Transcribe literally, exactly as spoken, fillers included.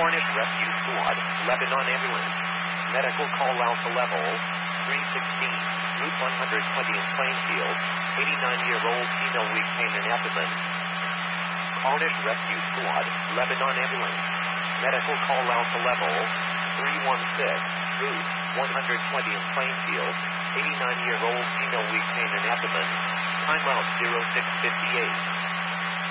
Cornish Rescue Squad, Lebanon Ambulance. Medical call Alpha Level three sixteen, Route one twenty in Plainfield, eighty-nine-year-old female, weak pain in abdomen. Cornish Rescue Squad, Lebanon Ambulance. Medical call Alpha Level three one six, Route one twenty in Plainfield, eighty-nine-year-old female, weak pain in abdomen. Timeout zero six fifty-eight.